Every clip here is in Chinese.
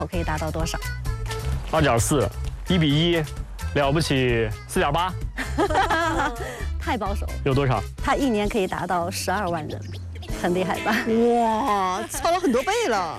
可以达到多少 ？2.4，1:1，了不起4.8。 太保守。 有多少？ 他一年可以达到12万人，很厉害吧？ 哇，超了很多倍了。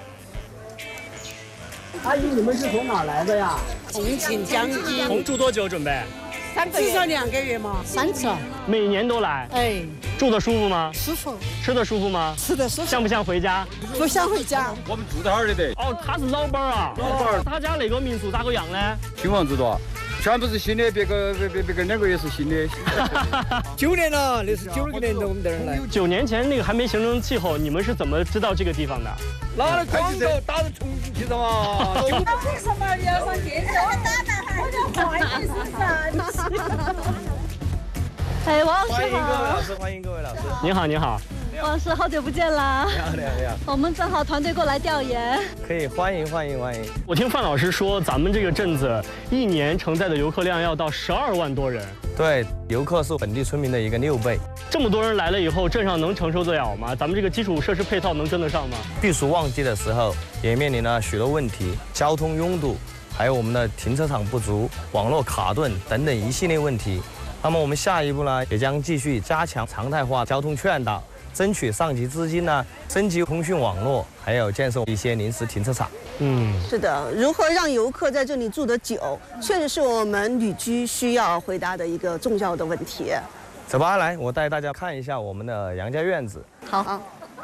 阿姨，你们是从哪来的呀？ 重庆江津。 住多久准备 ？3个月。至少2个月嘛。3次。 每年都来。 哎。 住的舒服吗？ 舒服。 吃的舒服吗？ 吃的舒服。 像不像回家？ 不像回家。 我们住在哪儿的得？ 哦，他是老板啊。老板，他家那个民宿咋个样呢？ 新房子多。全部是新的，别个2个月是新的。 9年了，那是9年的我们这儿来。 9年前那个还没形成气候，你们是怎么知道这个地方的？ 拿了广告打到重庆去的嘛。 那为什么要上电视？我叫会计师噻。 哎，王老师好。 欢迎各位老师，欢迎各位老师。 您好，您好。 王老师，好久不见啦！ 你好，你好，你好。 我们正好团队过来调研。 可以，欢迎。 我听范老师说，咱们这个镇子一年承载的游客量要到12万多人。 对，游客是本地村民的一个6倍。 这么多人来了以后，镇上能承受得了吗？咱们这个基础设施配套能跟得上吗？ 避暑旺季的时候，也面临了许多问题，交通拥堵，还有我们的停车场不足、网络卡顿等等一系列问题。那么我们下一步呢，也将继续加强常态化交通劝导。争取上级资金呢，升级通讯网络，还有建设一些临时停车场。 是的，如何让游客在这里住得久，确实是我们旅居需要回答的一个重要的问题。 走吧，来，我带大家看一下我们的杨家院子。 好。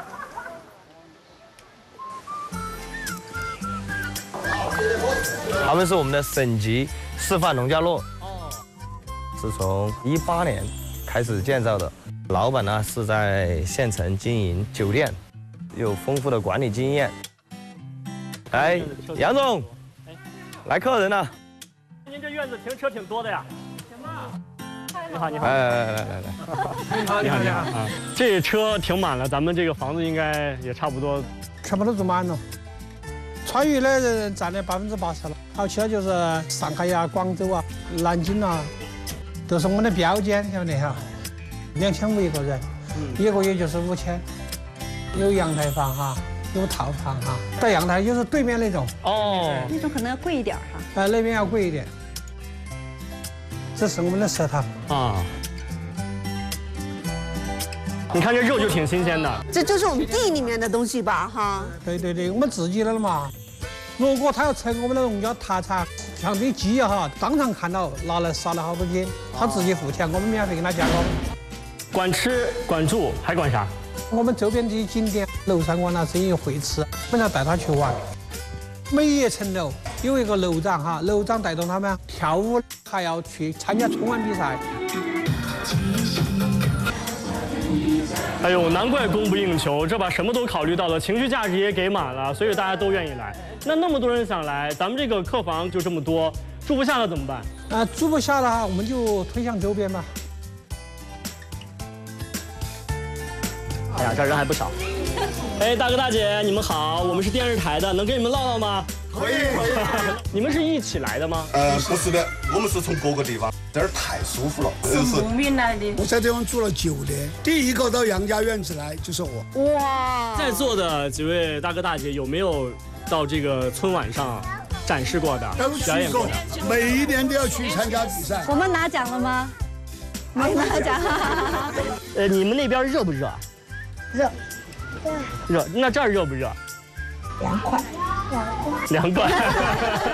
他们是我们的省级示范农家乐，是从18年开始建造的。老板呢是在县城经营酒店，有丰富的管理经验。来，杨总，来客人了。 您这院子停车挺多的呀。你好，你好。 来。 你好啊！这车停满了，咱们这个房子应该也差不多。 全部都住满了。川渝的人占了80%了，好，其他就是上海呀、广州啊、南京啊，都是我们的标间，晓得哈。2000一个人，一个月就是5000，有阳台房哈，有套房哈，带阳台就是对面那种。 哦，那种可能要贵一点哈。 那边要贵一点。这是我们的食堂啊。 你看这肉就挺新鲜的， 这就是我们地里面的东西吧，哈。 对，我们自己的了嘛。如果他要称我们的农家特产，像这鸡哈，当场看到拿来杀了好多斤，他自己付钱，我们免费给他加工。 管吃管住还管啥？ 我们周边的景点，娄山湾啊，是一会吃，我们要带他去玩。每一层楼有一个楼长哈，楼长带动他们跳舞，还要去参加春晚比赛。 哎呦，难怪供不应求，这把什么都考虑到了，情绪价值也给满了，所以大家都愿意来。那么多人想来，咱们这个客房就这么多，住不下了怎么办？ 住不下了哈，我们就推向周边吧。 哎呀，这人还不少。哎，大哥大姐，你们好，我们是电视台的，能跟你们唠唠吗？ 可以。 你们是一起来的吗？ 不是的，我们是从各个地方，这儿太舒服了。 是农民来的。 我在这方住了9年，第一个到杨家院子来就是我。 哇！在座的几位大哥大姐有没有到这个春晚上展示过的、表演过的？ 每一年都要去参加比赛。 我们拿奖了吗？没拿奖。 你们那边热不热？热。那这儿热不热？ 凉快。 凉快。